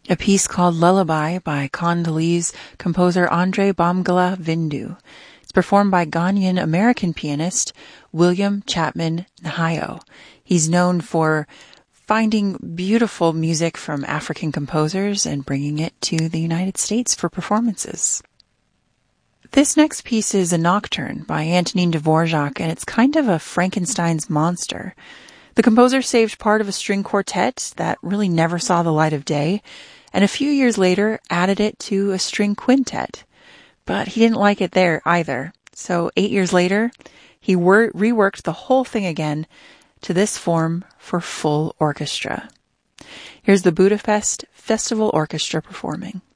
a piece called Lullaby by Congolese composer Andre Bamgala Vindu. It's performed by Ghanaian American pianist William Chapman Nhayo. He's known for finding beautiful music from African composers and bringing it to the United States for performances. This next piece is a nocturne by Antonin Dvorak, and it's kind of a Frankenstein's monster. The composer saved part of a string quartet that really never saw the light of day, and a few years later added it to a string quintet. But he didn't like it there either. So 8 years later, he reworked the whole thing again to this form for full orchestra. Here's the Budapest Festival Orchestra performing.